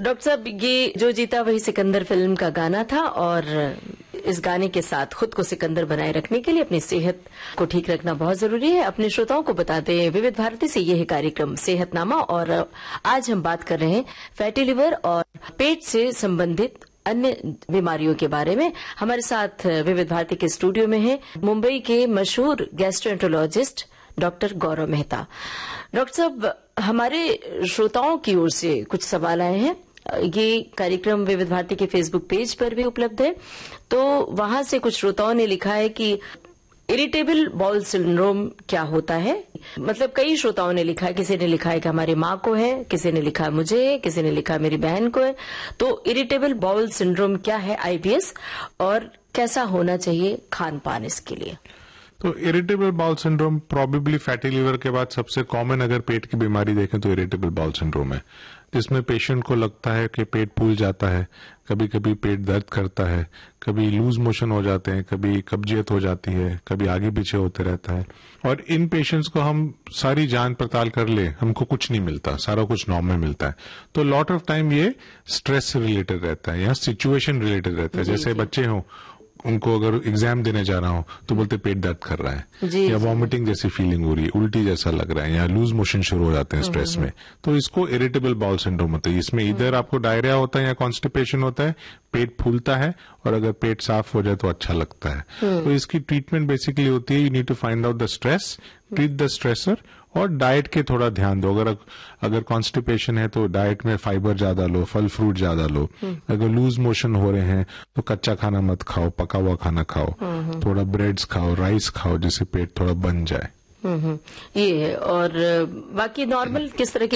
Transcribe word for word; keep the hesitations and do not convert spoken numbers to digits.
Doctor साहब, ये जो जीता वही सिकंदर फिल्म का गाना था और इस गाने के साथ खुद को सिकंदर बनाए रखने के लिए अपनी सेहत को ठीक रखना बहुत जरूरी है। अपने श्रोताओं को बताते हैं विविध भारती से यह कार्यक्रम सेहतनामा और आज हम बात कर रहे हैं फैटी लिवर और पेट से संबंधित अन्य बीमारियों के बारे में। हमारे साथ विविध भारती के स्टूडियो में है मुंबई के मशहूर गैस्ट्रोएंटरोलॉजिस्ट डॉक्टर गौरव मेहता। डॉक्टर साहब, हमारे श्रोताओं की ओर से कुछ सवाल आए हैं। ये कार्यक्रम विविध भारती के फेसबुक पेज पर भी उपलब्ध है, तो वहां से कुछ श्रोताओं ने लिखा है कि इरिटेबल बाउल सिंड्रोम क्या होता है। मतलब कई श्रोताओं ने लिखा है, किसी ने लिखा है कि हमारी माँ को है, किसी ने लिखा मुझे, किसी ने लिखा मेरी बहन को है। तो इरिटेबल बाउल सिंड्रोम क्या है, आईबीएस, और कैसा होना चाहिए खान पान इसके लिए? तो irritable bowel syndrome probably fatty liver के बाद सबसे कॉमन अगर पेट की बीमारी देखें तो इरिटेबल बाउल सिंड्रोम है, जिसमें पेशेंट को लगता है कि पेट फूल जाता है, कभी कभी पेट दर्द करता है, कभी लूज मोशन हो जाते हैं, कभी कब्जियत हो जाती है, कभी आगे पीछे होते रहता है। और इन पेशेंट्स को हम सारी जांच पड़ताल कर ले, हमको कुछ नहीं मिलता, सारा कुछ नॉर्मल मिलता है। तो लॉट ऑफ टाइम ये स्ट्रेस से रिलेटेड रहता है या सिचुएशन रिलेटेड रहता है। जैसे बच्चे हों, उनको अगर एग्जाम देने जा रहा हो तो बोलते पेट दर्द कर रहा है जी, या वॉमिटिंग जैसी फीलिंग हो रही है, उल्टी जैसा लग रहा है या लूज मोशन शुरू हो जाते हैं स्ट्रेस में, तो इसको इरिटेबल बाउल सिंड्रोम होता है। इसमें इधर आपको डायरिया होता है या कॉन्स्टिपेशन होता है, पेट फूलता है और अगर पेट साफ हो जाए तो अच्छा लगता है। तो इसकी ट्रीटमेंट बेसिकली होती है, you need to find out the stress, treat the stressor और डाइट के थोड़ा ध्यान दो। अगर अगर कॉन्स्टिपेशन है तो डाइट में फाइबर ज्यादा लो, फल फ्रूट ज्यादा लो। अगर लूज मोशन हो रहे हैं तो कच्चा खाना मत खाओ, पका हुआ खाना खाओ, थोड़ा ब्रेड्स खाओ, राइस खाओ, जिससे पेट थोड़ा बन जाए। ये है। और बाकी नॉर्मल किस तरह की